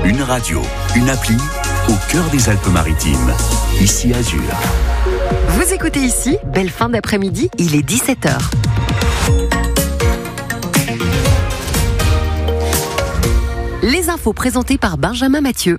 Une radio, une appli, au cœur des Alpes-Maritimes. Ici Azur. Vous écoutez ici, belle fin d'après-midi, il est 17h. Les infos présentées par Benjamin Mathieu.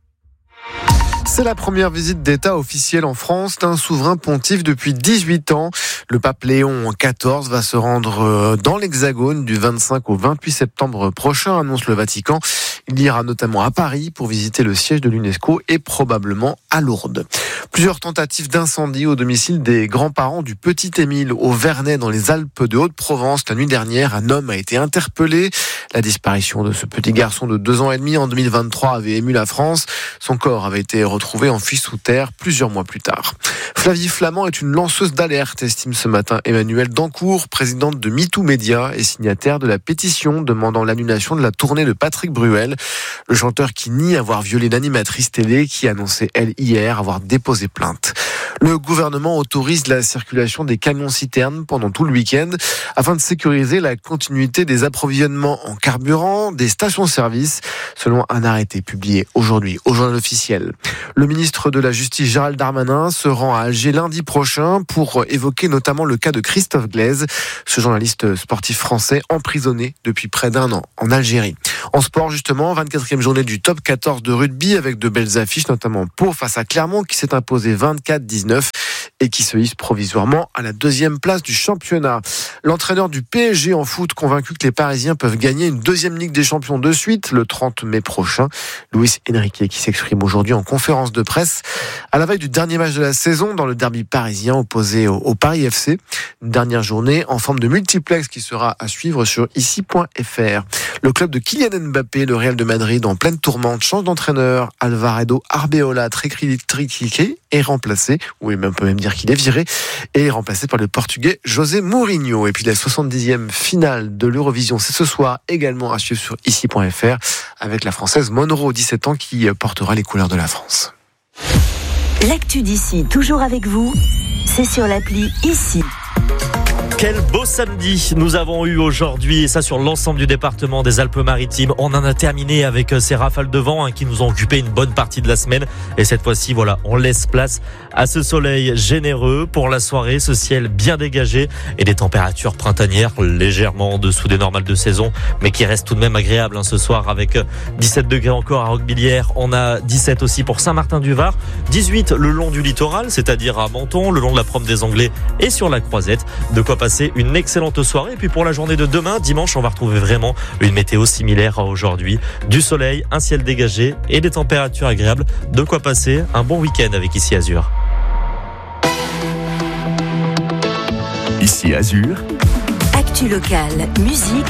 C'est la première visite d'État officielle en France d'un souverain pontife depuis 18 ans. Le pape Léon XIV va se rendre dans l'Hexagone du 25 au 28 septembre prochain, annonce le Vatican. Il ira notamment à Paris pour visiter le siège de l'UNESCO et probablement à Lourdes. Plusieurs tentatives d'incendie au domicile des grands-parents du petit Émile au Vernet dans les Alpes de Haute-Provence. La nuit dernière, un homme a été interpellé. La disparition de ce petit garçon de 2 ans et demi en 2023 avait ému la France. Son corps avait été retrouvé enfui sous terre plusieurs mois plus tard. Flavie Flament est une lanceuse d'alerte, estime ce matin Emmanuelle Dancourt, présidente de MeToo Média et signataire de la pétition demandant l'annulation de la tournée de Patrick Bruel. Le chanteur qui nie avoir violé l'animatrice télé qui annonçait, elle, hier avoir déposé plainte. Le gouvernement autorise la circulation des camions-citernes pendant tout le week-end afin de sécuriser la continuité des approvisionnements en carburant des stations-service, selon un arrêté publié aujourd'hui au journal officiel. Le ministre de la Justice Gérald Darmanin se rend à Alger lundi prochain pour évoquer notamment le cas de Christophe Glaise, ce journaliste sportif français emprisonné depuis près d'1 an en Algérie. En sport justement, 24e journée du top 14 de rugby avec de belles affiches, notamment Pau face à Clermont qui s'est imposé 24-19 et qui se hisse provisoirement à la 2e place du championnat. L'entraîneur du PSG en foot convaincu que les Parisiens peuvent gagner une 2e Ligue des Champions de suite le 30 mai prochain. Luis Enrique qui s'exprime aujourd'hui en conférence de presse à la veille du dernier match de la saison dans le derby parisien opposé au Paris FC. Une dernière journée en forme de multiplex qui sera à suivre sur ici.fr. Le club de Kylian Mbappé, le Real de Madrid en pleine tourmente, change d'entraîneur. Alvarado Arbeloa, très critiqué, est remplacé, ou on peut même dire qu'il est viré, et est remplacé par le Portugais José Mourinho. Et puis la 70e finale de l'Eurovision, c'est ce soir également à suivre sur ici.fr avec la Française Monroe, 17 ans, qui portera les couleurs de la France. L'actu d'ici, toujours avec vous, c'est sur l'appli Ici. Quel beau samedi nous avons eu aujourd'hui, et ça sur l'ensemble du département des Alpes-Maritimes. On en a terminé avec ces rafales de vent qui nous ont occupé une bonne partie de la semaine. Et cette fois-ci, voilà, on laisse place à ce soleil généreux pour la soirée, ce ciel bien dégagé et des températures printanières légèrement en dessous des normales de saison, mais qui restent tout de même agréables ce soir avec 17 degrés encore à Roquebillière. On a 17 aussi pour Saint-Martin-du-Var, 18 le long du littoral, c'est-à-dire à Menton, le long de la Promenade des Anglais et sur la Croisette. De quoi passer une excellente soirée. Et puis pour la journée de demain, dimanche, on va retrouver vraiment une météo similaire à aujourd'hui. Du soleil, un ciel dégagé et des températures agréables. De quoi passer un bon week-end avec Ici Azur. Ici Azur. Actu locale, musique,